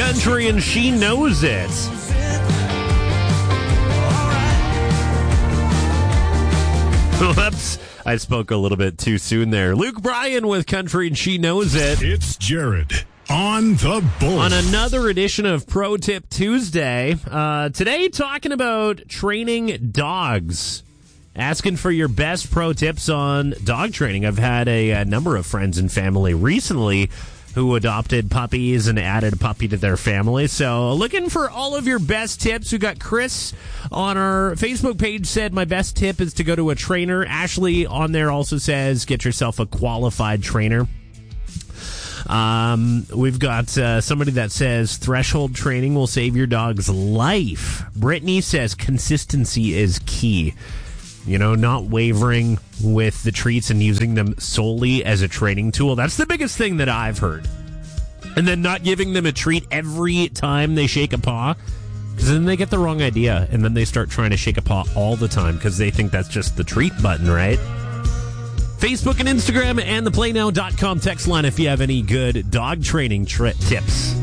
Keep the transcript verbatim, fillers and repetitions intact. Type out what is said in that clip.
Country and She Knows It. Whoops. I spoke a little bit too soon there. Luke Bryan with Country and She Knows It. It's Jared on the Bull. On another edition of Pro Tip Tuesday. Uh, today, talking about training dogs. Asking for your best pro tips on dog training. I've had a, a number of friends and family recently who adopted puppies and added a puppy to their family. So looking for all of your best tips. We got Chris on our Facebook page said my best tip is to go to a trainer. Ashley on there also says get yourself a qualified trainer. Um, we've got uh, somebody that says threshold training will save your dog's life. Brittany says consistency is key. You know, not wavering with the treats and using them solely as a training tool. That's the biggest thing that I've heard. And then not giving them a treat every time they shake a paw, because then they get the wrong idea, and then they start trying to shake a paw all the time because they think that's just the treat button, right? Facebook and Instagram and the play now dot com text line if you have any good dog training tri- tips.